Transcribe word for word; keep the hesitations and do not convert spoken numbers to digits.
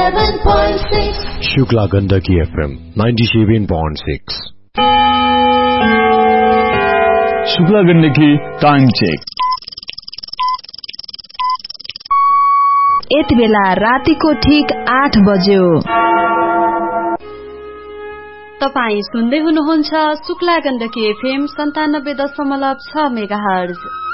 ninety-seven point six. Shukla Gandaki F M ninety-seven point six. Shukla Gandaki time check. यति बेला रातिको ठीक आठ बज्यो। तपाई सुन्दै हुनुहुन्छ शुक्ला गण्डकी एफएम सन्तानब्बे दशमलव छ मेगाहर्ज।